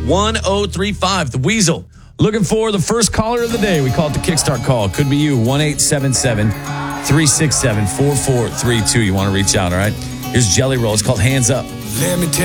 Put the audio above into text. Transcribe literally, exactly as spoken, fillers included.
one oh three five. The Weasel. Looking for the first caller of the day. We call it the Kickstart call. Could be you. one eight seven seven, three six seven, four four three two. You want to reach out, all right? Here's Jelly Roll. It's called Hands Up. Let me tell